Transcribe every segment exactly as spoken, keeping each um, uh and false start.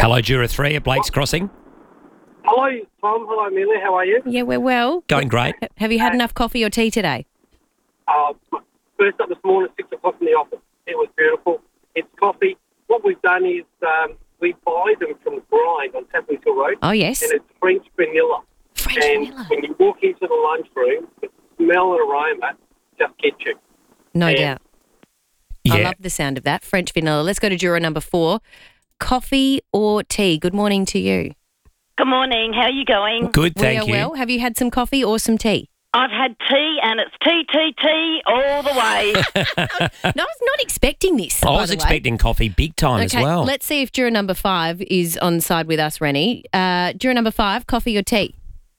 Hello, Jura three at Blake's Crossing. Hello, Tom. Hello, Millie. How are you? Yeah, we're well. Going great. Have you had enough coffee or tea today? Uh, first up this morning at six o'clock in the office. It was beautiful. It's coffee. What we've done is um, we buy them from the grind on Tapley Hill Road. Oh, yes. And it's French vanilla. French and vanilla. when you walk into the lunchroom, the smell and aroma just gets you. No And- doubt. Yeah. I love the sound of that. French vanilla. Let's go to juror number four. Coffee or tea? Good morning to you. Good morning. How are you going? Good, we thank are you. well. Have you had some coffee or some tea? I've had tea, and it's tea, tea, tea all the way. No, I was not expecting this. I by was the way. expecting coffee big time Okay, as well. let's see if juror number five is on side with us, Rennie. Uh, juror number five, coffee or tea?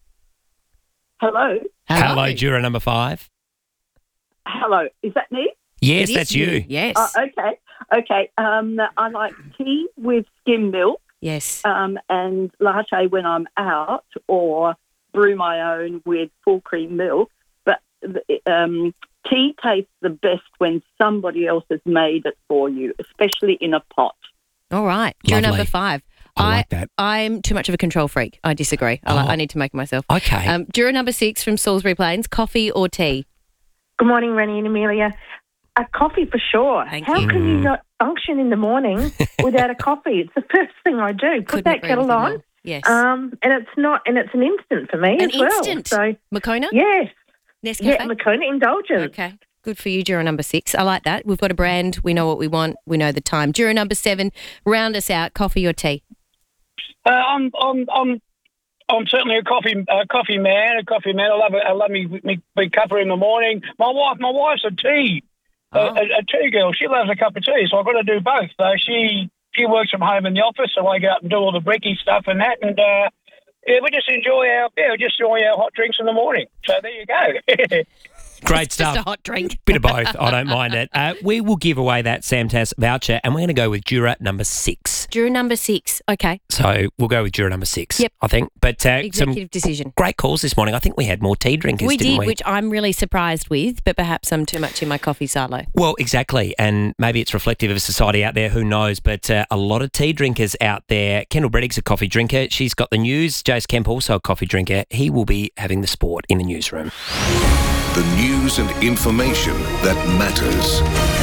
Hello. Hello, Jura number five. Hello. Is that me? Yes, It is that's you. Yes. Uh, okay. Okay. Um, I like tea with skim milk yes. um, and latte when I'm out, or brew my own with full cream milk. But um, tea tastes the best when somebody else has made it for you, especially in a pot. All right. Juror Lovely. number five. I like that. I'm too much of a control freak. I disagree. I, li- Oh. I need to make it myself. Okay. Um, juror number six from Salisbury Plains, coffee or tea? Good morning, Rennie and Amelia. A coffee for sure. Thank How you. can you not function in the morning without a coffee? It's the first thing I do. Put Couldn't that agree kettle with you on. more. Yes. Um, and it's not, and it's an instant for me An as well. instant? So Makona? yes, Nescafe? yeah, Makona indulgence. Okay. Good for you, juror number six. I like that. We've got a brand. We know what we want. We know the time. Juror number seven, round us out. Coffee or tea? Uh, I'm, I'm, I'm, I'm certainly a coffee, a coffee man. A coffee man. I love it. I love me, me, me cuppa in the morning. My wife, my wife's a tea, Oh. a, a, a tea girl. She loves a cup of tea, so I've got to do both. So she, she works from home in the office, so I go out and do all the bricky stuff and that, and uh, yeah, we just enjoy our, yeah, we just enjoy our hot drinks in the morning. So there you go. Great Just stuff. a hot drink. Bit of both. I don't mind it. Uh, we will give away that Samtas voucher, and we're going to go with Jura number six. Juror number six. Okay. So we'll go with Jura number six. Yep. I think. But uh, some Executive decision. great calls this morning. I think we had more tea drinkers, We didn't did, we? which I'm really surprised with, but perhaps I'm too much in my coffee silo. Well, exactly. And maybe it's reflective of society out there. Who knows? But uh, a lot of tea drinkers out there. Kendall Breddick's a coffee drinker. She's got the news. Jace Kemp also a coffee drinker. He will be having the sport in the newsroom. The news and information that matters.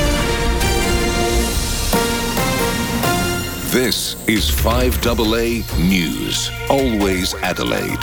This is five A A News. Always Adelaide.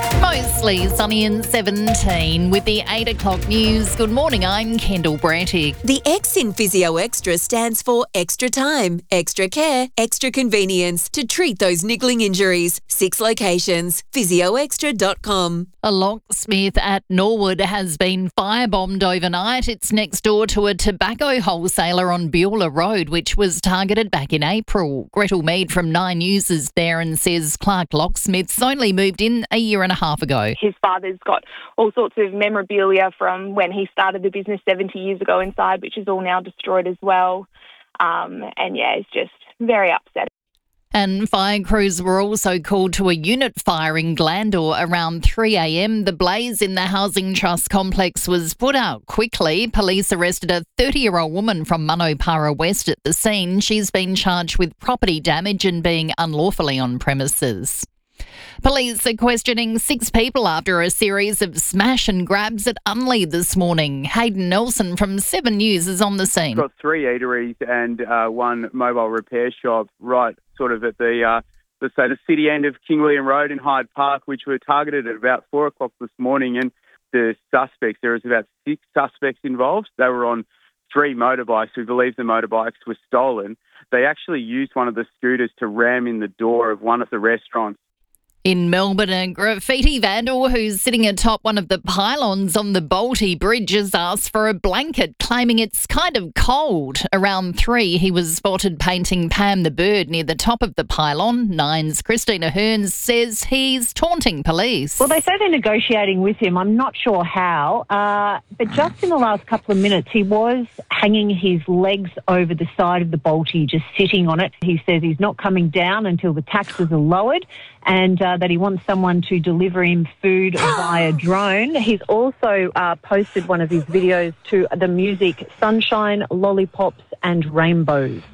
Mostly sunny and seventeen with the eight o'clock news. Good morning, I'm Kendall Braddick. The X in Physio Extra stands for extra time, extra care, extra convenience to treat those niggling injuries. Six locations. physio extra dot com. A locksmith at Norwood has been firebombed overnight. It's next door to a tobacco wholesaler on Beulah Road, which was targeted back in April. Gretel Mead from Nine News is there and says Clark Locksmiths only moved in a year and a half ago. His father's got all sorts of memorabilia from when he started the business seventy years ago inside, which is all now destroyed as well. Um, and yeah, it's just very upsetting. And fire crews were also called to a unit fire in Glandore around three a.m. The blaze in the Housing Trust complex was put out quickly. Police arrested a thirty-year-old woman from Manopara West at the scene. She's been charged with property damage and being unlawfully on premises. Police are questioning six people after a series of smash and grabs at Unley this morning. Hayden Nelson from Seven News is on the scene. Got three eateries and uh, one mobile repair shop right sort of at the, uh, let's say, the city end of King William Road in Hyde Park, which were targeted at about four o'clock this morning. And the suspects, there was about six suspects involved. They were on three motorbikes. We believe the motorbikes were stolen. They actually used one of the scooters to ram in the door of one of the restaurants. In Melbourne, a graffiti vandal who's sitting atop one of the pylons on the Balti Bridge has asked for a blanket, claiming it's kind of cold. Around three, he was spotted painting Pam the bird near the top of the pylon. Nine's Christina Hearns says he's taunting police. Well, they say they're negotiating with him. I'm not sure how. Uh, but just in the last couple of minutes, he was hanging his legs over the side of the Balti, just sitting on it. He says he's not coming down until the taxes are lowered, and uh, that he wants someone to deliver him food via drone. He's also uh, posted one of his videos to the music Sunshine, Lollipops and Rainbows.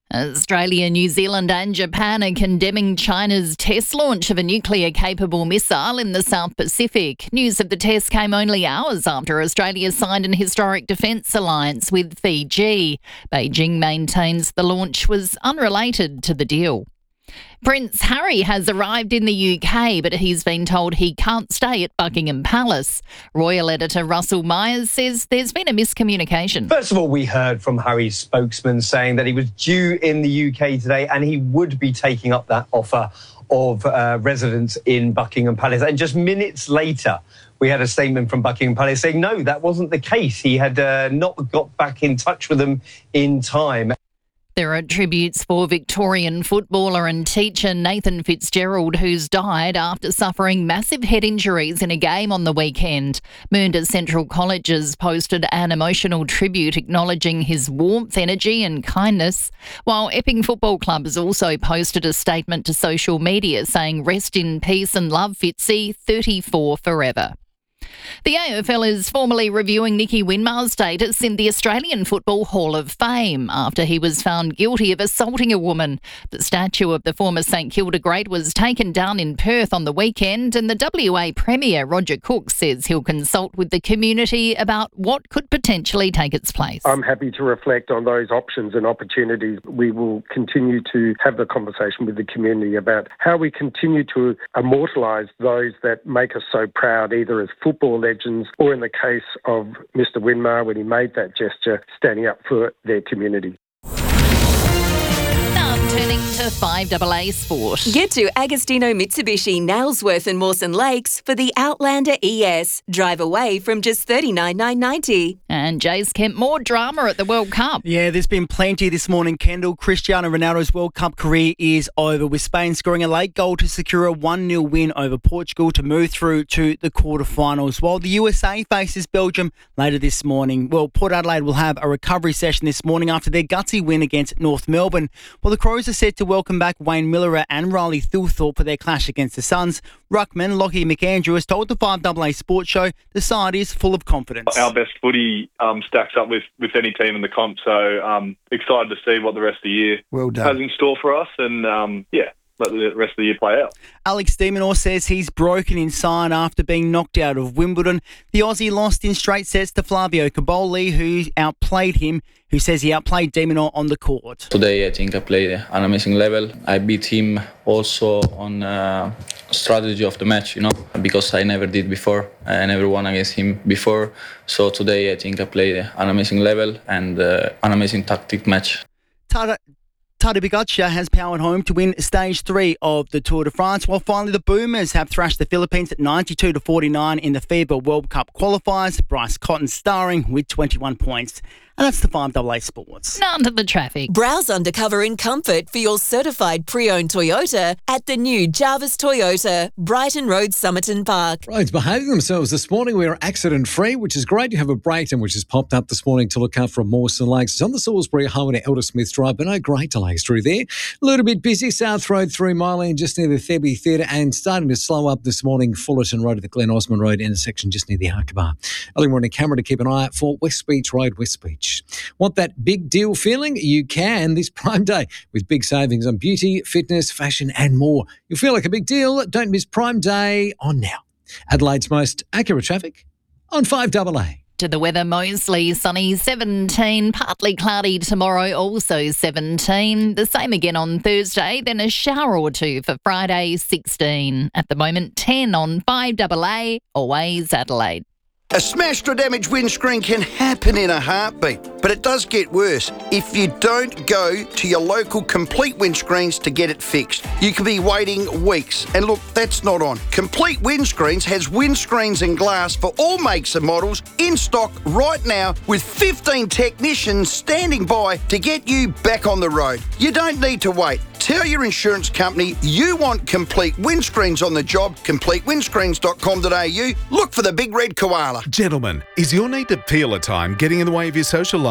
Australia, New Zealand and Japan are condemning China's test launch of a nuclear-capable missile in the South Pacific. News of the test came only hours after Australia signed an historic defence alliance with Fiji. Beijing maintains the launch was unrelated to the deal. Prince Harry has arrived in the U K, but he's been told he can't stay at Buckingham Palace. Royal editor Russell Myers says there's been a miscommunication. First of all, we heard from Harry's spokesman saying that he was due in the U K today and he would be taking up that offer of uh, residence in Buckingham Palace. And just minutes later, we had a statement from Buckingham Palace saying, no, that wasn't the case. He had uh, not got back in touch with them in time. There are tributes for Victorian footballer and teacher Nathan Fitzgerald, who's died after suffering massive head injuries in a game on the weekend. Moondah Central College has posted an emotional tribute acknowledging his warmth, energy and kindness, while Epping Football Club has also posted a statement to social media saying rest in peace and love Fitzy, thirty-four forever. The A F L is formally reviewing Nicky Winmar's status in the Australian Football Hall of Fame after he was found guilty of assaulting a woman. The statue of the former St Kilda great was taken down in Perth on the weekend, and the W A Premier Roger Cook says he'll consult with the community about what could potentially take its place. I'm happy to reflect on those options and opportunities. We will continue to have the conversation with the community about how we continue to immortalise those that make us so proud, either as football legends or in the case of Mister Winmar when he made that gesture, standing up for their community. Turning to five A A Sport. Get to Agostino Mitsubishi, Nailsworth and Mawson Lakes for the Outlander E S. Drive away from just thirty-nine thousand nine hundred ninety dollars. And Jace Kemp, more drama at the World Cup. Yeah, there's been plenty this morning, Kendall. Cristiano Ronaldo's World Cup career is over, with Spain scoring a late goal to secure a one nil win over Portugal to move through to the quarterfinals, while the U S A faces Belgium later this morning. Well, Port Adelaide will have a recovery session this morning after their gutsy win against North Melbourne, while the Crows are set to welcome back Wayne Miller and Riley Thilthorpe for their clash against the Suns. Ruckman Lockie McAndrew has told the five A A Sports Show the side is full of confidence. Our best footy um, stacks up with, with any team in the comp, so um, excited to see what the rest of the year well done. has in store for us, and um, yeah, let the rest of the year play out. Alex de Minaur says he's broken inside after being knocked out of Wimbledon. The Aussie lost in straight sets to Flavio Caboli, who outplayed him, who says he outplayed de Minaur on the court. Today I think I played an amazing level. I beat him also on uh, strategy of the match, you know, because I never did before. I never won against him before. So today I think I played an amazing level and uh, an amazing tactic match. Tadej Pogačar has powered home to win stage three of the Tour de France, while finally the Boomers have thrashed the Philippines at ninety-two to forty-nine in the FIBA World Cup qualifiers. Bryce Cotton starring with twenty-one points. And that's the five A A Sports. None to the traffic. Browse undercover in comfort for your certified pre-owned Toyota at the new Jarvis Toyota, Brighton Road, Somerton Park. Roads behaving themselves this morning. We are accident-free, which is great. You have a Brayton, which has popped up this morning to look out from Mawson Lakes. It's on the Salisbury Highway to Elder Smith Drive, but no great delays through there. A little bit busy. South Road through Myland, just near the Thebby Theatre, and starting to slow up this morning. Fullerton Road at the Glen Osmond Road intersection, just near the Arkabar. Early morning camera to keep an eye out for West Beach Road, West Beach. Want that big deal feeling? You can this Prime Day with big savings on beauty, fitness, fashion and more. You'll feel like a big deal. Don't miss Prime Day on now. Adelaide's most accurate traffic on five A A. To the weather, mostly sunny, seventeen, partly cloudy tomorrow, also seventeen. The same again on Thursday, then a shower or two for Friday, sixteen. At the moment, ten on five A A, always Adelaide. A smashed or damaged windscreen can happen in a heartbeat, but it does get worse if you don't go to your local Complete Windscreens to get it fixed. You could be waiting weeks, and look, that's not on. Complete Windscreens has windscreens and glass for all makes and models in stock right now, with fifteen technicians standing by to get you back on the road. You don't need to wait. Tell your insurance company you want Complete Windscreens on the job. complete windscreens dot com dot a u. Look for the big red koala. Gentlemen, is your need to peel a time getting in the way of your social life?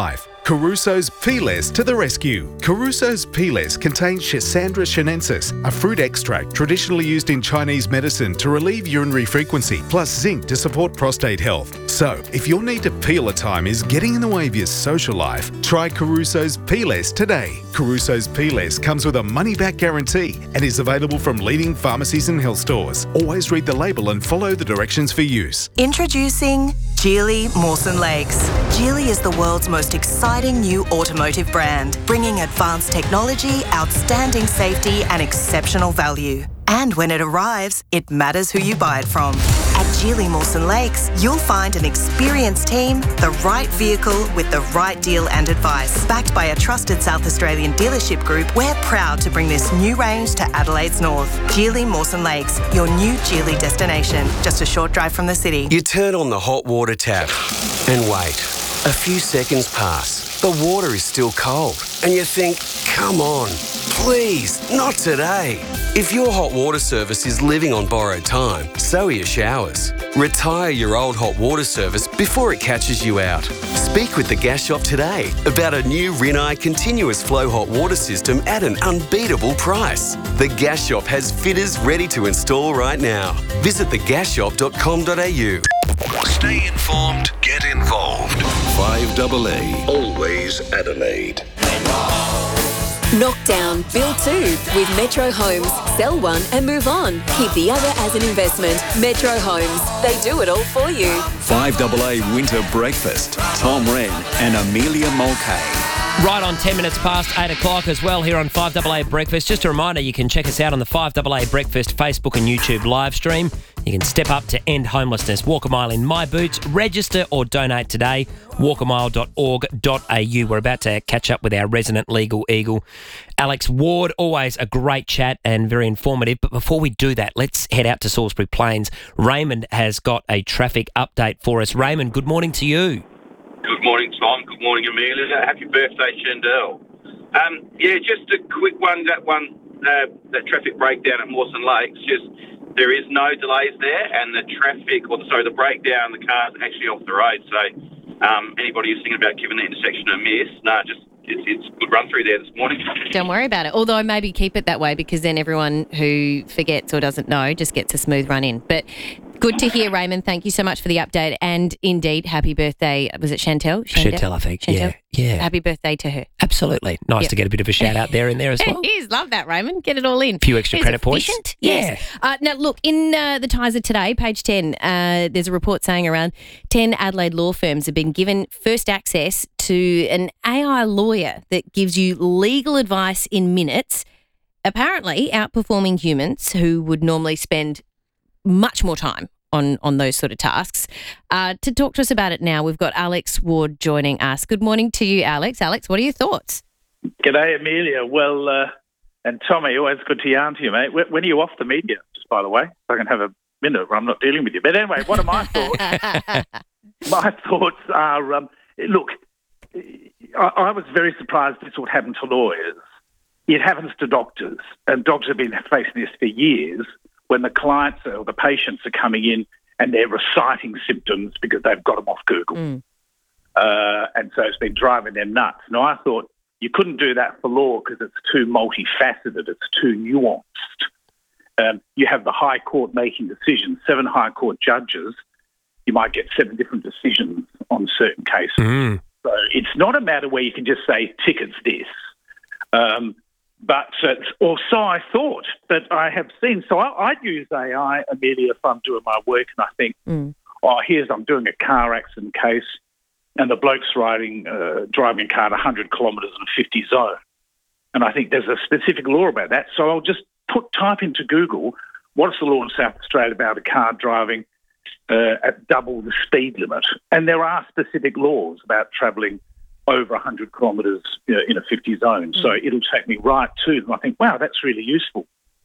Caruso's Peeless to the rescue. Caruso's Peeless contains Schisandra chinensis, a fruit extract traditionally used in Chinese medicine to relieve urinary frequency, plus zinc to support prostate health. So, if your need to peel a time is getting in the way of your social life, try Caruso's Peeless today. Caruso's Peeless comes with a money-back guarantee and is available from leading pharmacies and health stores. Always read the label and follow the directions for use. Introducing Geely Mawson Lakes. Geely is the world's most exciting new automotive brand, bringing advanced technology, outstanding safety and exceptional value. And when it arrives, it matters who you buy it from. At Geely Mawson Lakes, you'll find an experienced team, the right vehicle with the right deal and advice. Backed by a trusted South Australian dealership group, we're proud to bring this new range to Adelaide's north. Geely Mawson Lakes, your new Geely destination, just a short drive from the city. You turn on the hot water tap and wait. A few seconds pass. The water is still cold. And you think, come on, please, not today. If your hot water service is living on borrowed time, so are your showers. Retire your old hot water service before it catches you out. Speak with the Gas Shop today about a new Rinnai continuous flow hot water system at an unbeatable price. The Gas Shop has fitters ready to install right now. Visit the gas shop dot com dot a u. Stay informed, get involved. five A A, always Adelaide. Knock down, build two with Metro Homes. Sell one and move on. Keep the other as an investment. Metro Homes. They do it all for you. five A A Winter Breakfast. Tom Wren and Amelia Mulcahy. Right on ten minutes past eight o'clock as well here on five A A Breakfast. Just a reminder, you can check us out on the five A A Breakfast Facebook and YouTube live stream. You can step up to end homelessness. Walk a mile in my boots. Register or donate today. walk a mile dot org dot a u. We're about to catch up with our resident legal eagle, Alex Ward. Always a great chat and very informative. But before we do that, let's head out to Salisbury Plains. Raymond has got a traffic update for us. Raymond, good morning to you. Good morning, Tom. Good morning, Amelia. Happy birthday, Chandel. Um, yeah, just a quick one. That one, uh, that traffic breakdown at Mawson Lakes. Just there is no delays there, and the traffic, or the, sorry, the breakdown, the car's actually off the road. So, um, anybody who's thinking about giving the intersection a miss, no, just it's, it's a good run through there this morning. Don't worry about it. Although maybe keep it that way because then everyone who forgets or doesn't know just gets a smooth run in. But good to hear, Raymond. Thank you so much for the update. And indeed, happy birthday. Was it Chantel? Chantel, Chantel I think. Chantel? Yeah. Yeah. Happy birthday to her. Absolutely. Nice Yep. to get a bit of a shout out there and there as well. It is. Love that, Raymond. Get it all in. A few extra It's credit points. efficient. Yeah. Yes. Uh, now, look, in uh, the Tizer today, page ten, uh, there's a report saying around ten Adelaide law firms have been given first access to an A I lawyer that gives you legal advice in minutes, apparently outperforming humans who would normally spend much more time on, on those sort of tasks. Uh, to talk to us about it now, we've got Alex Ward joining us. Good morning to you, Alex. Alex, what are your thoughts? G'day, Amelia. Well, uh, and Tommy, always good to yarn to you, mate. When are you off the media, just by the way? So I can have a minute where I'm not dealing with you. But anyway, what are my thoughts? My thoughts are, um, look, I, I was very surprised this would happen to lawyers. It happens to doctors, and doctors have been facing this for years when the clients or the patients are coming in and they're reciting symptoms because they've got them off Google. Mm. Uh, and so it's been driving them nuts. Now, I thought you couldn't do that for law because it's too multifaceted, it's too nuanced. Um, you have the High Court making decisions, seven High Court judges, you might get seven different decisions on certain cases. Mm. So it's not a matter where you can just say, tickets this. Um, but uh, or so I thought, but I have seen. So I, I'd use A I, Amelia, if I'm doing my work and I think, mm. oh, here's, I'm doing a car accident case and the bloke's riding, uh, driving a car at one hundred kilometres in a fifty zone. And I think there's a specific law about that. So I'll just put type into Google, what's the law in South Australia about a car driving uh, at double the speed limit? And there are specific laws about travelling over one hundred kilometres you know, in a fifty zone. Mm. So it'll take me right to them. I think, wow, that's really useful.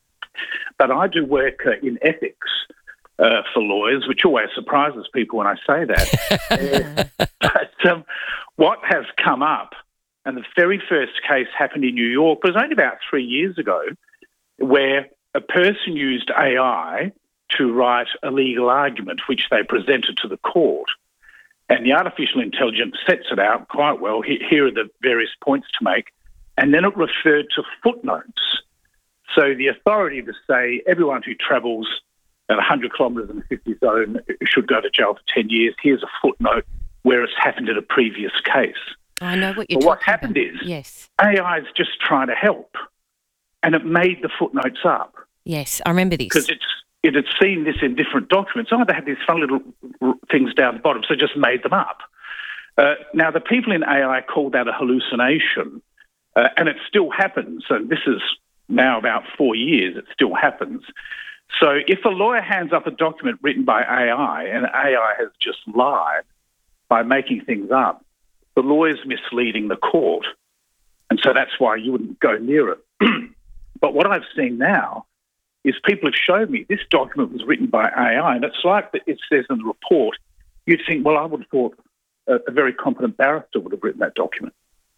But I do work uh, in ethics uh, for lawyers, which always surprises people when I say that. uh, but um, what has come up, and the very first case happened in New York, was only about three years ago, where a person used A I to write a legal argument, which they presented to the court. And the artificial intelligence sets it out quite well. Here are the various points to make. And then it referred to footnotes. So the authority to say everyone who travels at one hundred kilometres in the fifty zone should go to jail for ten years. Here's a footnote where it's happened in a previous case. I know what you're but talking what happened about. is Yes. A I is just trying to help. And it made the footnotes up. Yes, I remember this. Because it's it had seen this in different documents. Oh, they had these fun little r- things down the bottom, so it just made them up. Uh, now, the people in A I call that a hallucination, uh, and it still happens. And this is now about four years, it still happens. So if a lawyer hands up a document written by A I and A I has just lied by making things up, the lawyer's misleading the court. And so that's why you wouldn't go near it. But what I've seen now is people have showed me this document was written by A I, and it's like it says in the report, you'd think, well, I would have thought a, a very competent barrister would have written that document.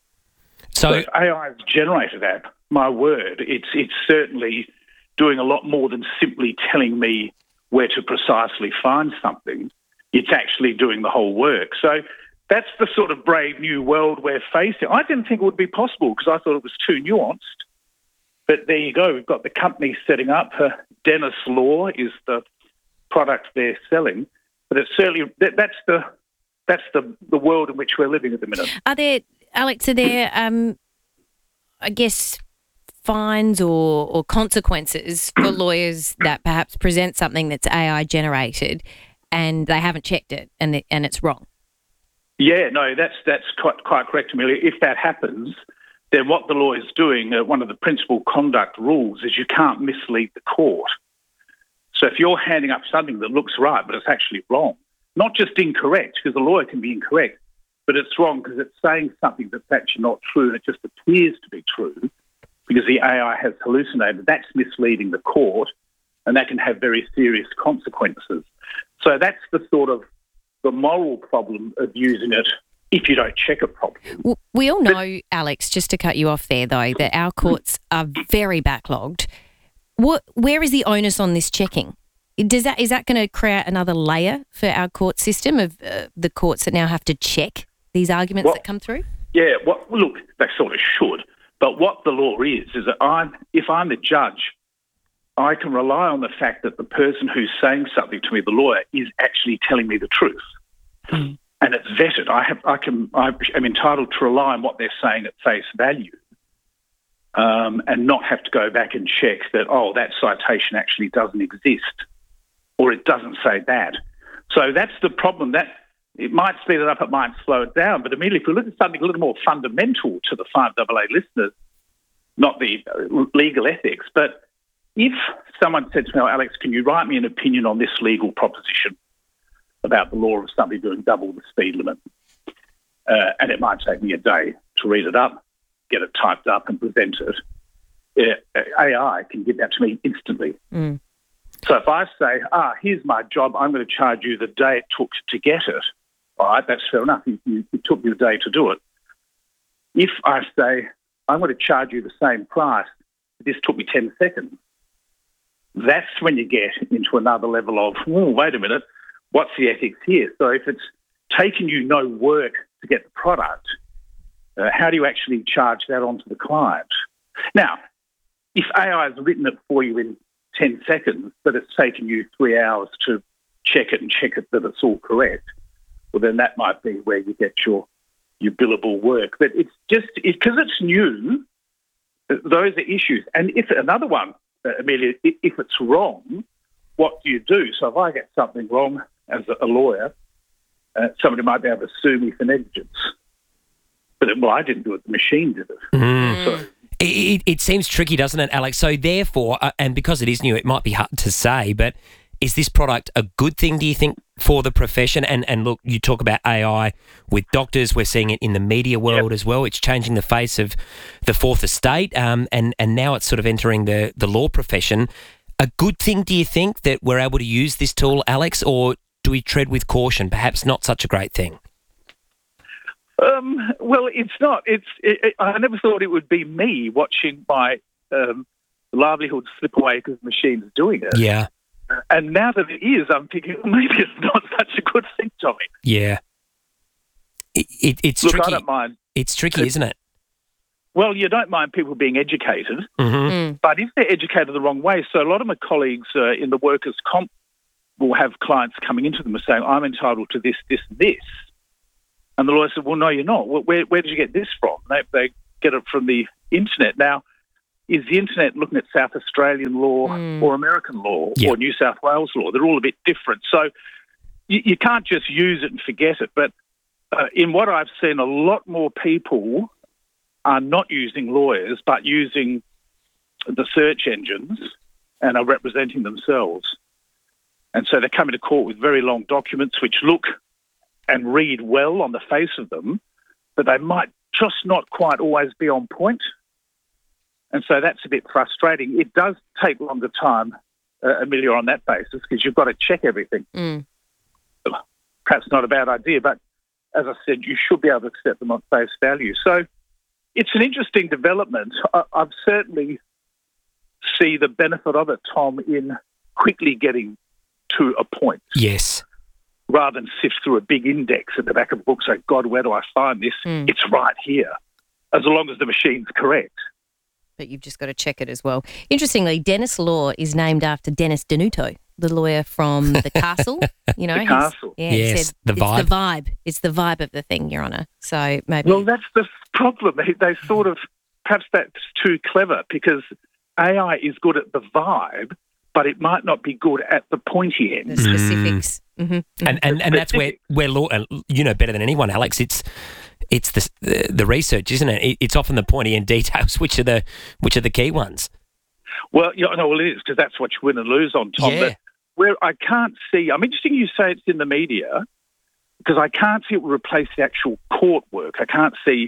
So, so if A I has generated that, my word, it's it's certainly doing a lot more than simply telling me where to precisely find something. It's actually doing the whole work. So that's the sort of brave new world we're facing. I didn't think it would be possible because I thought it was too nuanced. But there you go. We've got the company setting up. Uh, Dennis Law is the product they're selling. But it's certainly that, that's the that's the, the world in which we're living at the minute. Are there, Alex, are there, um, I guess, fines or, or consequences for lawyers that perhaps present something that's A I generated and they haven't checked it and it, and it's wrong? Yeah, no, that's that's quite quite correct, Amelia. If that happens, then what the lawyer's doing, uh, one of the principal conduct rules is you can't mislead the court. So if you're handing up something that looks right but it's actually wrong, not just incorrect, because the lawyer can be incorrect, but it's wrong because it's saying something that's actually not true and it just appears to be true because the A I has hallucinated, that's misleading the court and that can have very serious consequences. So that's the sort of the moral problem of using it if you don't check it properly. Well, we all know, Alex, just to cut you off there, though, that our courts are very backlogged. What, where is the onus on this checking? Does that is that going to create another layer for our court system of uh, the courts that now have to check these arguments well, that come through? Yeah, well, look, they sort of should. But what the law is, is that I'm, if I'm the judge, I can rely on the fact that the person who's saying something to me, the lawyer, is actually telling me the truth. Mm. And it's vetted. I have, I can, I am entitled to rely on what they're saying at face value, um, and not have to go back and check that, oh, that citation actually doesn't exist, or it doesn't say that. So that's the problem. That it might speed it up, it might slow it down. But immediately, if we look at something a little more fundamental to the five A A listeners, not the legal ethics, but if someone said to me, oh, Alex, can you write me an opinion on this legal proposition about the law of somebody doing double the speed limit? Uh, and it might take me a day to read it up, get it typed up and present it. Uh, A I can give that to me instantly. Mm. So if I say, ah, here's my job, I'm going to charge you the day it took to get it, all right, that's fair enough. You, you, it took you a day to do it. If I say, I'm going to charge you the same price, this took me ten seconds, that's when you get into another level of, oh, wait a minute, what's the ethics here? So if it's taken you no work to get the product, uh, how do you actually charge that onto the client? Now, if A I has written it for you in ten seconds, but it's taken you three hours to check it and check it that it's all correct, well, then that might be where you get your your billable work. But it's just, because it, it's new, those are issues. And if another one, uh, Amelia, if, if it's wrong, what do you do? So if I get something wrong as a, a lawyer, uh, somebody might be able to sue me for negligence. But, well, I didn't do it, the machine did it. Mm. So, It, it seems tricky, doesn't it, Alex? So therefore, uh, and because it is new, it might be hard to say, but is this product a good thing, do you think, for the profession? And and look, you talk about A I with doctors. We're seeing it in the media world yep. as well. It's changing the face of the fourth estate, um, and, and now it's sort of entering the, the law profession. A good thing, do you think, that we're able to use this tool, Alex, or do we tread with caution? Perhaps not such a great thing. Um, well, it's not. It's. It, it, I never thought it would be me watching my um, livelihood slip away because the machine's doing it. Yeah. And now that it is, I'm thinking, well, maybe it's not such a good thing, Tommy. Yeah. It, it, it's Look, tricky. I don't mind. It's tricky, It- isn't it? Well, you don't mind people being educated, Mm-hmm. but if they're educated the wrong way, so a lot of my colleagues uh, in the workers' comp will have clients coming into them and saying, I'm entitled to this, this, and this. And the lawyer said, well, no, you're not. Well, where, where did you get this from? They, they get it from the internet. Now, is the internet looking at South Australian law or American law Yeah. or New South Wales law? They're all a bit different. So you, you can't just use it and forget it. But uh, in what I've seen, a lot more people are not using lawyers, but using the search engines and are representing themselves. And so they're coming to court with very long documents which look and read well on the face of them, but they might just not quite always be on point. And so that's a bit frustrating. It does take longer time, uh, Amelia, on that basis, because you've got to check everything. Mm. Perhaps not a bad idea, but as I said, you should be able to accept them on face value. So it's an interesting development. I, I've certainly see the benefit of it, Tom, in quickly getting to a point. Yes. Rather than sift through a big index at the back of the book, say, God, where do I find this? Mm. It's right here, as long as the machine's correct. But you've just got to check it as well. Interestingly, Dennis Law is named after Dennis Denuto, the lawyer from The Castle. You know, The he's- Castle. Yeah, he Yes, said the it's vibe. the vibe. It's the vibe of the thing, Your Honour. So maybe. Well, that's the problem. They, they sort of, perhaps that's too clever, because A I is good at the vibe, but it might not be good at the pointy end. The specifics. Mm-hmm. And and, and that's where where law, uh, you know better than anyone, Alex. It's it's the the, the research, isn't it? it? It's often the pointy end details which are the which are the key ones. Well, yeah, no, well, it is, because that's what you win and lose on, Tom. Yeah. But where I can't see, I'm interested you say it's in the media, because I can't see it would replace the actual court work. I can't see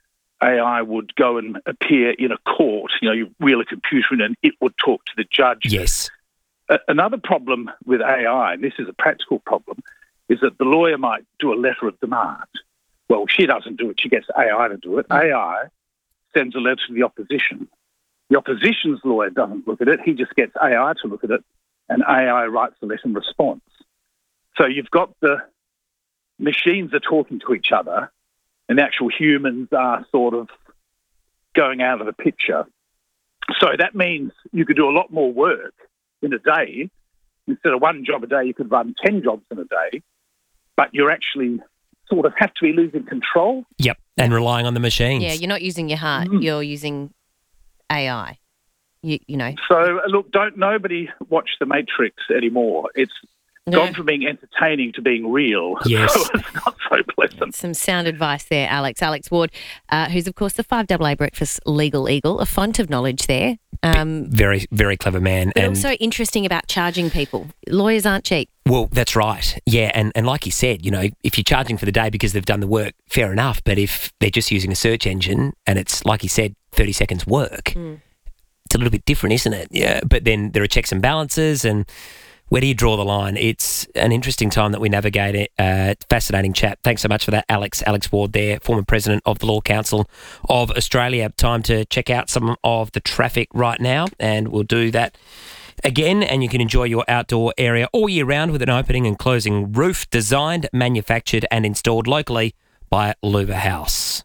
A I would go and appear in a court. You know, you wheel a computer in and it would talk to the judge. Yes. A- another problem with A I, and this is a practical problem, is that the lawyer might do a letter of demand. Well, she doesn't do it. She gets A I to do it. A I sends a letter to the opposition. The opposition's lawyer doesn't look at it. He just gets A I to look at it, and A I writes the letter in response. So you've got the machines are talking to each other, and the actual humans are sort of going out of the picture. So that means you could do a lot more work in a day. Instead of one job a day, you could run ten jobs in a day, but you're actually sort of have to be losing control. Yep, and relying on the machines. Yeah, you're not using your heart. Mm. You're using A I. You, you know. So, look, don't nobody watch The Matrix anymore. It's No. gone from being entertaining to being real. Yes. So it's not so pleasant. Some sound advice there, Alex. Alex Ward, uh, who's, of course, the five A A Breakfast legal eagle, a font of knowledge there. Um, Very, very clever man. but and also interesting about charging people. Lawyers aren't cheap. Well, that's right. Yeah, and, and like you said, you know, if you're charging for the day because they've done the work, fair enough. But if they're just using a search engine and it's, like you said, thirty seconds work, Mm. it's a little bit different, isn't it? Yeah. But then there are checks and balances, and where do you draw the line? It's an interesting time that we navigate it. Uh, fascinating chat. Thanks so much for that, Alex. Alex Ward there, former president of the Law Council of Australia. Time to check out some of the traffic right now, and we'll do that again, and you can enjoy your outdoor area all year round with an opening and closing roof designed, manufactured and installed locally by Luva House.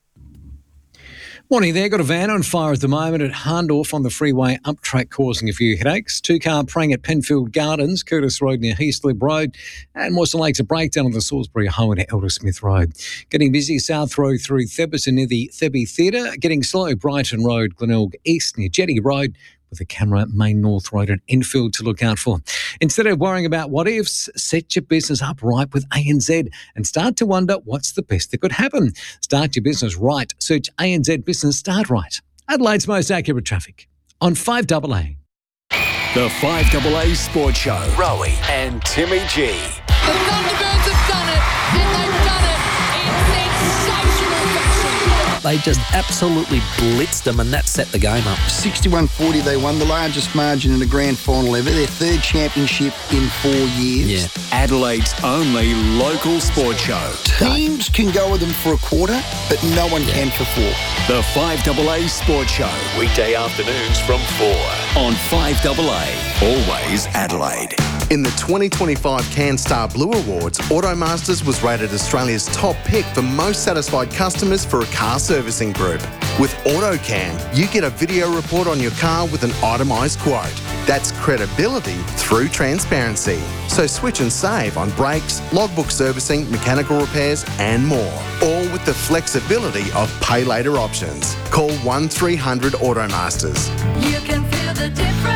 Morning there. Got a van on fire at the moment at Harndorf on the freeway up track, causing a few headaches. Two car praying at Penfield Gardens, Curtis Road near Heaslip Road, and Mawson Lakes a breakdown on the Salisbury Highway to Elder Smith Road. Getting busy South Road through Theberton near the Thebe Theatre. Getting slow Brighton Road, Glenelg East near Jetty Road, with a camera Main North Road and Enfield to look out for. Instead of worrying about what ifs, set your business up right with A N Z and start to wonder what's the best that could happen. Start your business right. Search A N Z Business Start Right. Adelaide's most accurate traffic on five A A. The five A A Sports Show. Rowie and Timmy G. The Thunderbirds have done it, and they've done it in sensational fashion. They just absolutely blitzed them, and that set the game up. sixty-one forty they won, the largest margin in the grand final ever, their third championship in four years. Yeah. Adelaide's only local sports show. Teams can go with them for a quarter, but no one can for four. The five A A Sports Show. Weekday afternoons from four on five A A. Always Adelaide. In the twenty twenty-five CanStar Blue Awards, Automasters was rated Australia's top pick for most satisfied customers for a car servicing group. With AutoCan, you get a video report on your car with an itemised quote. That's credibility through transparency. So switch and save on brakes, logbook servicing, mechanical repairs and more. All with the flexibility of pay later options. Call one three hundred Automasters. You can feel the difference.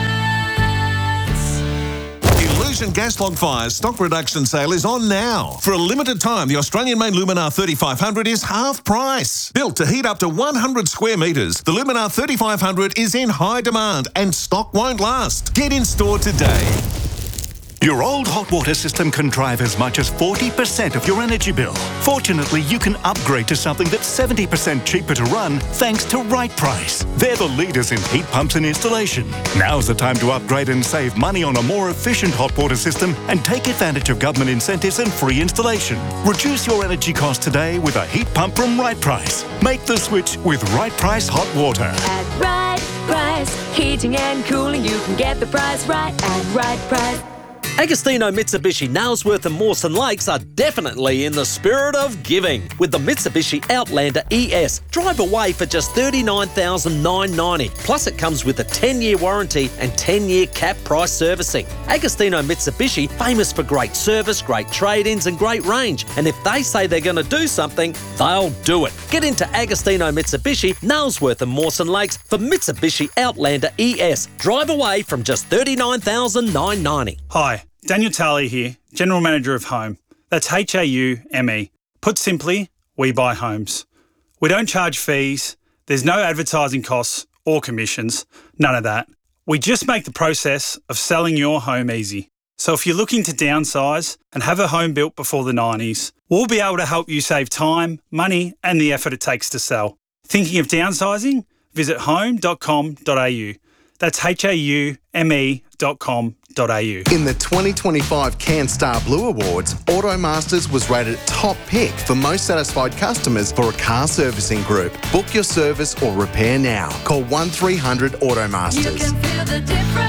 Illusion Gas Log Fire's stock reduction sale is on now. For a limited time, the Australian-made Luminar thirty-five hundred is half price. Built to heat up to one hundred square metres, the Luminar thirty-five hundred is in high demand and stock won't last. Get in store today. Your old hot water system can drive as much as forty percent of your energy bill. Fortunately, you can upgrade to something that's seventy percent cheaper to run thanks to Right Price. They're the leaders in heat pumps and installation. Now's the time to upgrade and save money on a more efficient hot water system and take advantage of government incentives and free installation. Reduce your energy cost today with a heat pump from Right Price. Make the switch with Right Price Hot Water. At Right Price, heating and cooling, you can get the price right at Right Price. Agostino Mitsubishi Nailsworth and Mawson Lakes are definitely in the spirit of giving. With the Mitsubishi Outlander E S, drive away for just thirty-nine thousand nine hundred ninety dollars. Plus it comes with a ten-year warranty and ten-year cap price servicing. Agostino Mitsubishi, famous for great service, great trade-ins and great range. And if they say they're going to do something, they'll do it. Get into Agostino Mitsubishi, Nailsworth and Mawson Lakes for Mitsubishi Outlander E S. Drive away from just thirty-nine thousand nine hundred ninety dollars. Hi, Daniel Talley here, General Manager of Home. That's H A U M E. Put simply, we buy homes. We don't charge fees, there's no advertising costs or commissions, none of that. We just make the process of selling your home easy. So if you're looking to downsize and have a home built before the nineties, we'll be able to help you save time, money and the effort it takes to sell. Thinking of downsizing? Visit home dot com dot a u. That's H A U M E dot com dot a u. In the twenty twenty-five CanStar Blue Awards, Automasters was rated top pick for most satisfied customers for a car servicing group. Book your service or repair now. Call one three hundred Automasters. You can feel the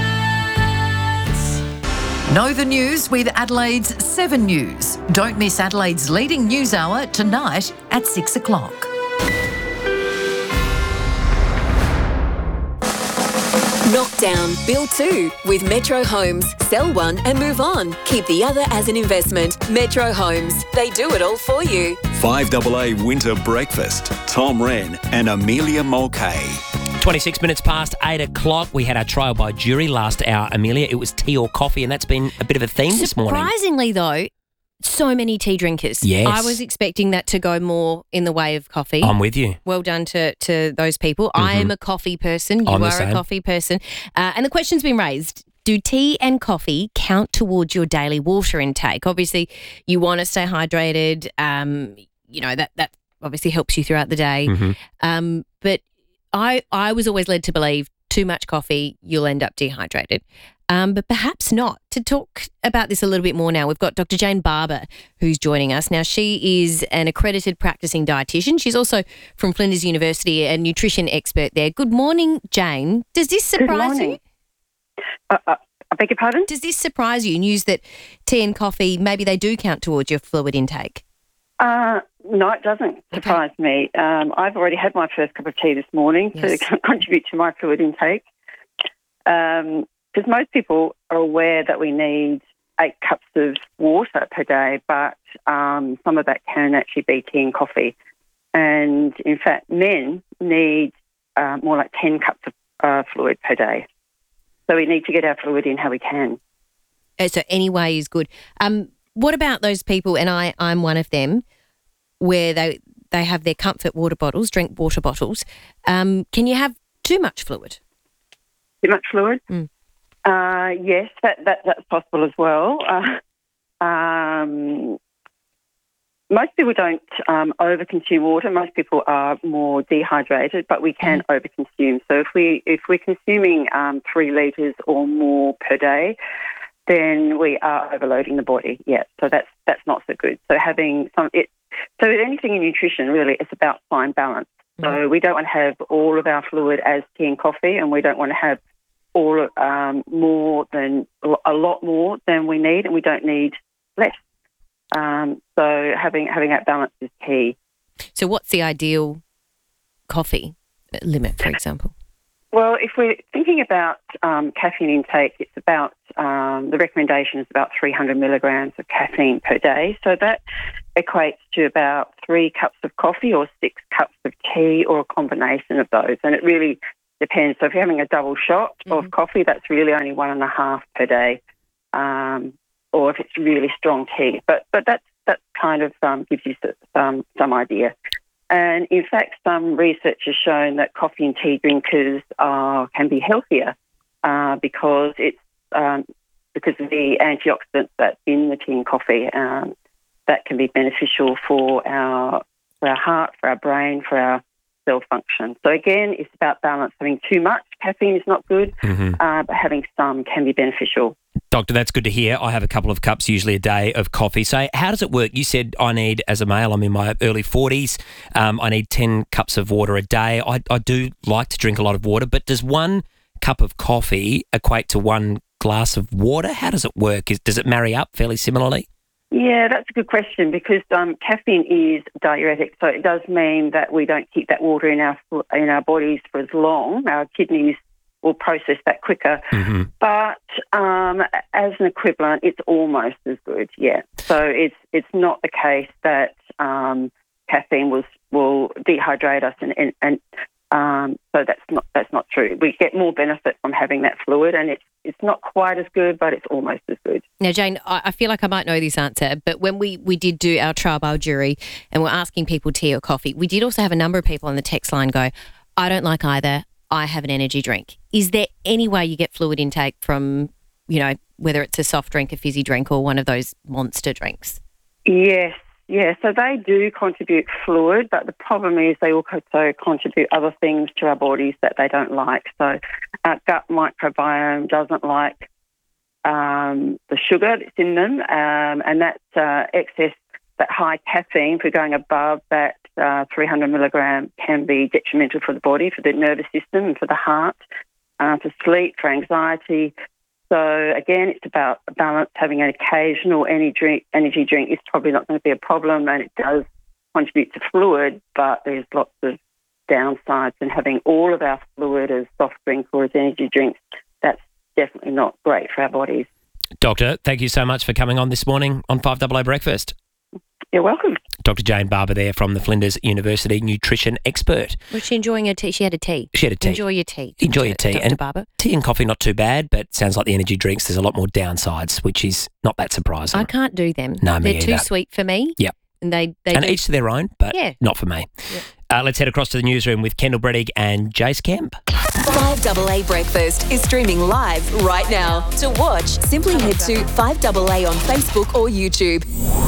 difference. Know the news with Adelaide's seven News. Don't miss Adelaide's leading news hour tonight at six o'clock. Knockdown, build two with Metro Homes. Sell one and move on. Keep the other as an investment. Metro Homes. They do it all for you. five A A Winter Breakfast. Tom Wren and Amelia Mulcahy. twenty-six minutes past eight o'clock. We had our trial by jury last hour, Amelia. It was tea or coffee, and that's been a bit of a theme this morning. Surprisingly, though, so many tea drinkers. Yes. I was expecting that to go more in the way of coffee. I'm with you. Well done to, to those people. I am a coffee person. You I'm the are same. a coffee person. Uh, and the question's been raised. Do tea and coffee count towards your daily water intake? Obviously, you want to stay hydrated. Um, you know, that, that obviously helps you throughout the day. Mm-hmm. Um, but I, I was always led to believe too much coffee, you'll end up dehydrated. Um, but perhaps not. To talk about this a little bit more now, we've got Doctor Jane Barber who's joining us. Now, she is an accredited practicing dietitian. She's also from Flinders University, a nutrition expert there. Good morning, Jane. Does this surprise you? Uh, uh, I beg your pardon? Does this surprise you, news that tea and coffee, maybe they do count towards your fluid intake? Uh, no, it doesn't surprise okay. me. Um, I've already had my first cup of tea this morning yes. to contribute to my fluid intake. Um Because most people are aware that we need eight cups of water per day, but um, some of that can actually be tea and coffee. And in fact, men need uh, more like ten cups of uh, fluid per day. So we need to get our fluid in how we can. So any way is good. Um, what about those people, and I, I'm one of them, where they, they have their comfort water bottles, drink water bottles. Um, can you have too much fluid? Too much fluid? Mm. Uh, yes, that, that that's possible as well. Uh, um, most people don't um, overconsume water. Most people are more dehydrated, but we can mm. overconsume. So if we if we're consuming um, three litres or more per day, then we are overloading the body. Yeah, so that's that's not so good. So having some it. So anything in nutrition really is about fine balance. Mm. So we don't want to have all of our fluid as tea and coffee, and we don't want to have all um, more than a lot more than we need, and we don't need less. Um, so having having that balance is key. So what's the ideal coffee limit, for example? Well, if we're thinking about um, caffeine intake, it's about, um, the recommendation is about three hundred milligrams of caffeine per day. So that equates to about three cups of coffee or six cups of tea or a combination of those. And it really depends. So if you're having a double shot mm-hmm. of coffee, that's really only one and a half per day. Um, or if it's really strong tea. But but that's, that kind of um, gives you some, some idea. And in fact, some research has shown that coffee and tea drinkers are, can be healthier uh, because it's um, because of the antioxidants that's in the tea and coffee. Um, that can be beneficial for our for our heart, for our brain, for our cell function. So again, it's about balance. Having too much caffeine is not good, mm-hmm. uh, but having some can be beneficial. Doctor, that's good to hear. I have a couple of cups usually a day of coffee. So how does it work? You said I need, as a male, I'm in my early forties, um, I need ten cups of water a day. I, I do like to drink a lot of water, but does one cup of coffee equate to one glass of water? How does it work? Is, does it marry up fairly similarly? Yeah, that's a good question because um, caffeine is diuretic, so it does mean that we don't keep that water in our in our bodies for as long. Our kidneys will process that quicker. Mm-hmm. But um, as an equivalent, it's almost as good, yeah. So it's it's not the case that um, caffeine will, will dehydrate us, and, and, and um, so that's not that's not true. We get more benefit from having that fluid, and it's it's not quite as good, but it's almost as good. Now, Jane, I, I feel like I might know this answer, but when we, we did do our trial by jury and we're asking people tea or coffee, we did also have a number of people on the text line go, I don't like either. I have an energy drink. Is there any way you get fluid intake from, you know, whether it's a soft drink, a fizzy drink, or one of those monster drinks? Yes, yeah. So they do contribute fluid, but the problem is they also contribute other things to our bodies that they don't like. So our gut microbiome doesn't like um, the sugar that's in them, um, and that uh, excess, that high caffeine, if we're going above that uh, three hundred milligram, can be detrimental for the body, for the nervous system and for the heart, uh, for sleep, for anxiety. So again, it's about balance. Having an occasional energy drink, energy drink is probably not going to be a problem, and it does contribute to fluid, but there's lots of downsides. And having all of our fluid as soft drink or as energy drinks, that's definitely not great for our bodies. Doctor, thank you so much for coming on this morning on five double A Breakfast. You're welcome. Doctor Jane Barber there from the Flinders University nutrition expert. Was she enjoying her tea? She had a tea. She had a tea. Enjoy your tea. Enjoy your tea. Doctor And Barber. Tea and coffee, not too bad, but sounds like the energy drinks, there's a lot more downsides, which is not that surprising. I can't do them. No, me They're too either. sweet for me. Yep. And they, they and do- each to their own, but Yeah. not for me. Yep. Uh, let's head across to the newsroom with Kendall Brettig and Jace Kemp. five double A Breakfast is streaming live right now. To watch, simply head to five double A on Facebook or YouTube.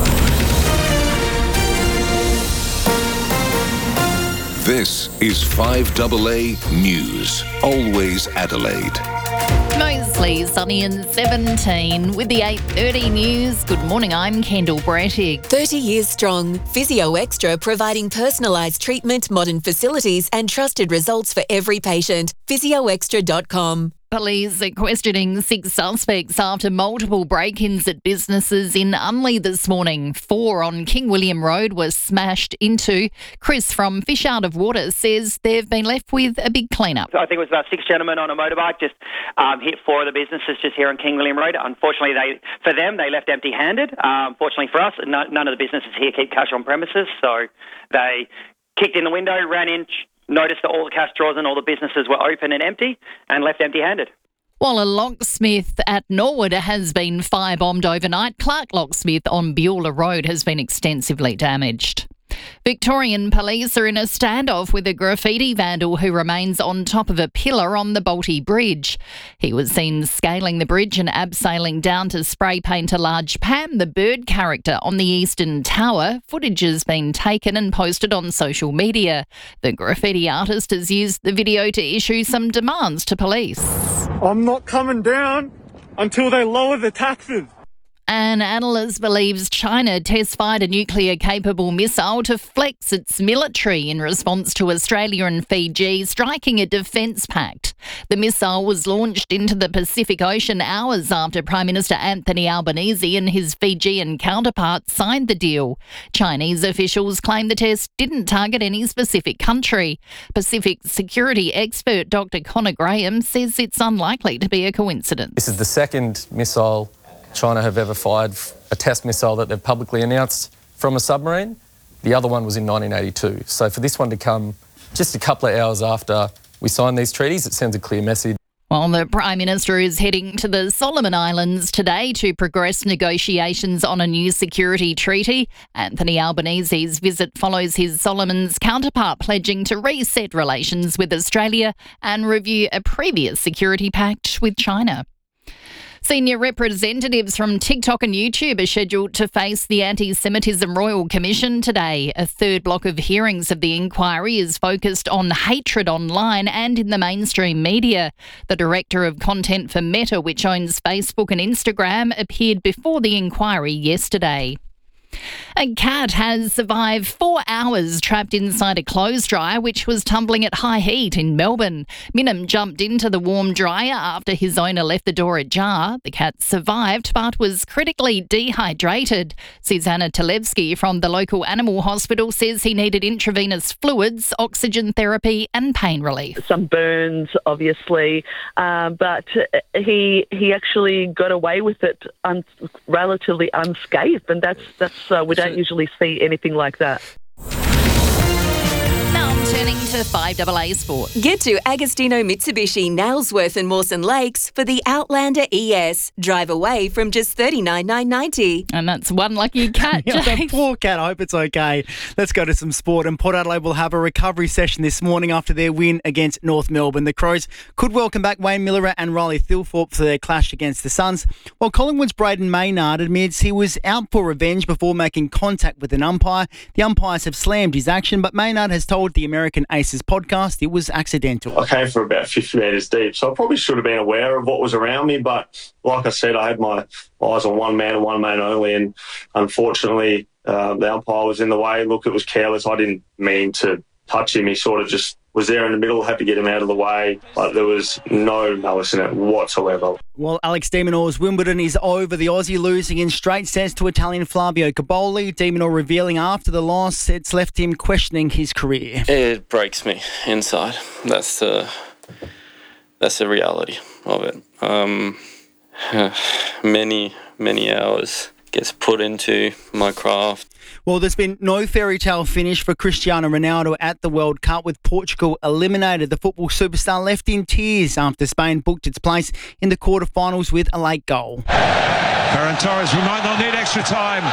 This is five double A News. Always Adelaide. Mostly sunny and seventeen with the eight thirty news. Good morning, I'm Kendall Brettig. thirty years strong. Physio Extra providing personalised treatment, modern facilities and trusted results for every patient. physio extra dot com. Police are questioning six suspects after multiple break-ins at businesses in Unley this morning. Four on King William Road were smashed into. Chris from Fish Out of Water says they've been left with a big clean-up. I think it was about six gentlemen on a motorbike just um, hit four of the businesses just here on King William Road. Unfortunately, they for them, they left empty-handed. Um, fortunately for us, no, none of the businesses here keep cash on premises, so they kicked in the window, ran in, noticed that all the cash drawers and all the businesses were open and empty and left empty-handed. While a locksmith at Norwood has been firebombed overnight, Clark Locksmith on Beulah Road has been extensively damaged. Victorian police are in a standoff with a graffiti vandal who remains on top of a pillar on the Bolte Bridge. He was seen scaling the bridge and abseiling down to spray paint a large Pam the bird character on the eastern tower. Footage has been taken and posted on social media. The graffiti artist has used the video to issue some demands to police. I'm not coming down until they lower the taxes. An analyst believes China test-fired a nuclear-capable missile to flex its military in response to Australia and Fiji striking a defence pact. The missile was launched into the Pacific Ocean hours after Prime Minister Anthony Albanese and his Fijian counterpart signed the deal. Chinese officials claim the test didn't target any specific country. Pacific security expert Doctor Connor Graham says it's unlikely to be a coincidence. This is the second missile China have ever fired, a test missile that they've publicly announced from a submarine. The other one was in nineteen eighty-two. So for this one to come just a couple of hours after we signed these treaties, it sends a clear message. Well, the Prime Minister is heading to the Solomon Islands today to progress negotiations on a new security treaty. Anthony Albanese's visit follows his Solomon's counterpart pledging to reset relations with Australia and review a previous security pact with China. Senior representatives from TikTok and YouTube are scheduled to face the Anti-Semitism Royal Commission today. A third block of hearings of the inquiry is focused on hatred online and in the mainstream media. The director of content for Meta, which owns Facebook and Instagram, appeared before the inquiry yesterday. A cat has survived four hours trapped inside a clothes dryer which was tumbling at high heat in Melbourne. Minim jumped into the warm dryer after his owner left the door ajar. The cat survived but was critically dehydrated. Susanna Talevsky from the local animal hospital says he needed intravenous fluids, oxygen therapy and pain relief. Some burns, obviously, uh, but he he actually got away with it un- relatively unscathed, and that's that's uh, we don't usually see anything like that. Now I'm turning to five A A Sport. Get to Agostino Mitsubishi, Nailsworth and Mawson Lakes for the Outlander E S. Drive away from just thirty-nine thousand nine hundred ninety dollars. And that's one lucky cat. Yeah, that poor cat. I hope it's okay. Let's go to some sport. And Port Adelaide will have a recovery session this morning after their win against North Melbourne. The Crows could welcome back Wayne Miller and Riley Thilthorpe for their clash against the Suns, while Collingwood's Braden Maynard admits he was out for revenge before making contact with an umpire. The umpires have slammed his action, but Maynard has told the American Aces podcast it was accidental. I came from about fifty metres deep, so I probably should have been aware of what was around me, but like I said, I had my eyes on one man and one man only, and unfortunately uh, the umpire was in the way. Look, it was careless. I didn't mean to touch him. He sort of just was there in the middle, had to get him out of the way, but there was no malice in it whatsoever. Well, Alex de Minaur's Wimbledon is over. The Aussie losing in straight sets to Italian Flavio Caboli. De Minaur revealing after the loss it's left him questioning his career. It breaks me inside. That's the that's the reality of it. Um, many, many hours gets put into my craft. Well, there's been no fairy tale finish for Cristiano Ronaldo at the World Cup, with Portugal eliminated. The football superstar left in tears after Spain booked its place in the quarterfinals with a late goal. Ferran Torres, we might not need extra time.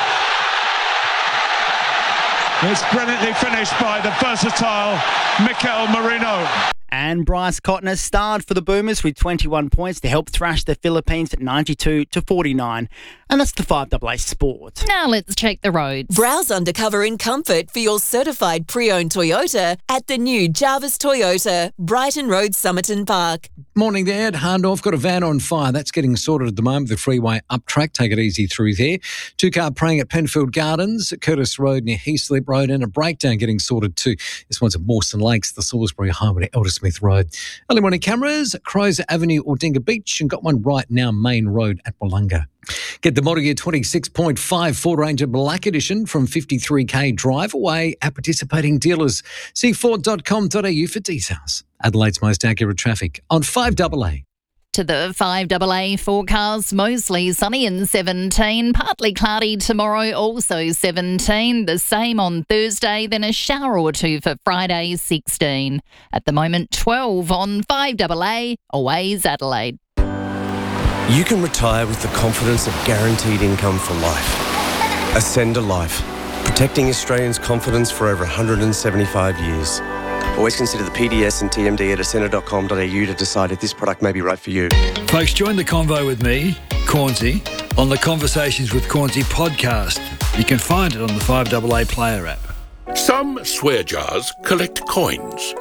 It's brilliantly finished by the versatile Mikel Merino. And Bryce Cotner starred for the Boomers with twenty-one points to help thrash the Philippines at ninety-two to forty-nine. And that's the five A A Sport. Now let's check the roads. Browse undercover in comfort for your certified pre-owned Toyota at the new Jarvis Toyota, Brighton Road, Somerton Park. Morning there at Hahndorf. Got a van on fire. That's getting sorted at the moment. The freeway up track. Take it easy through there. Two car praying at Penfield Gardens, Curtis Road near Heathslip Road, and a breakdown getting sorted too. This one's at Mawson Lakes, the Salisbury Highway to Eldersmith Road. Early morning cameras, Crows Avenue, Ordinga Beach, and got one right now, Main Road at Wollonga. Get the model year twenty-six point five Ford Ranger Black Edition from fifty-three K drive away at participating dealers. See ford dot com dot a u for details. Adelaide's most accurate traffic on five A A. To the five A A forecast, mostly sunny and seventeen, partly cloudy tomorrow, also seventeen, the same on Thursday, then a shower or two for Friday, sixteen. At the moment, twelve on five A A, always Adelaide. You can retire with the confidence of guaranteed income for life. Ascender Life, protecting Australians' confidence for over one hundred seventy-five years. Always consider the P D S and T M D at ascender dot com dot a u to decide if this product may be right for you. Folks, join the convo with me, Cornsey, on the Conversations with Cornsey podcast. You can find it on the five A A player app. Some swear jars collect coins,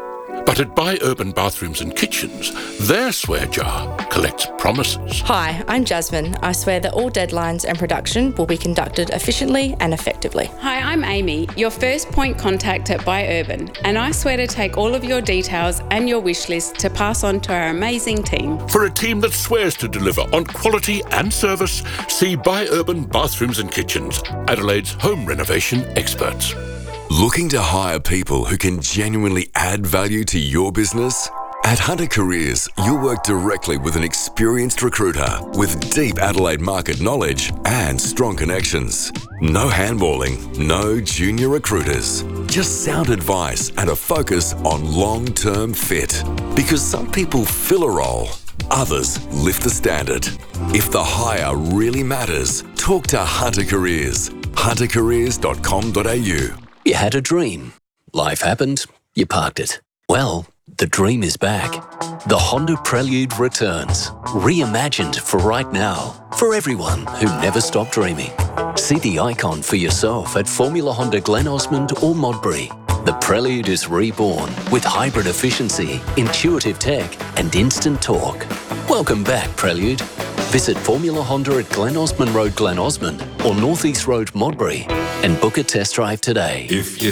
But at Buy Urban Bathrooms and Kitchens, their swear jar collects promises. Hi, I'm Jasmine. I swear that all deadlines and production will be conducted efficiently and effectively. Hi, I'm Amy, your first point contact at Buy Urban, and I swear to take all of your details and your wish list to pass on to our amazing team. For a team that swears to deliver on quality and service, see Buy Urban Bathrooms and Kitchens, Adelaide's home renovation experts. Looking to hire people who can genuinely add value to your business? At Hunter Careers, you'll work directly with an experienced recruiter with deep Adelaide market knowledge and strong connections. No handballing, no junior recruiters. Just sound advice and a focus on long-term fit. Because some people fill a role, others lift the standard. If the hire really matters, talk to Hunter Careers. hunter careers dot com dot a u. You had a dream. Life happened. You parked it. Well, the dream is back. The Honda Prelude returns. Reimagined for right now. For everyone who never stopped dreaming. See the icon for yourself at Formula Honda Glen Osmond or Modbury. The Prelude is reborn with hybrid efficiency, intuitive tech and instant torque. Welcome back, Prelude. Visit Formula Honda at Glen Osmond Road, Glen Osmond or North East Road, Modbury and book a test drive today. If you